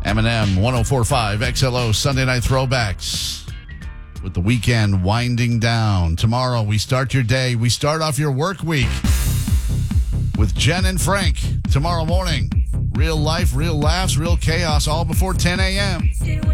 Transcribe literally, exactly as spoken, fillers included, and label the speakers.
Speaker 1: Eminem, one oh four point five, X L O, Sunday Night Throwbacks. With the weekend winding down. Tomorrow, we start your day. We start off your work week with Jen and Frank. Tomorrow morning, real life, real laughs, real chaos, all before ten a.m.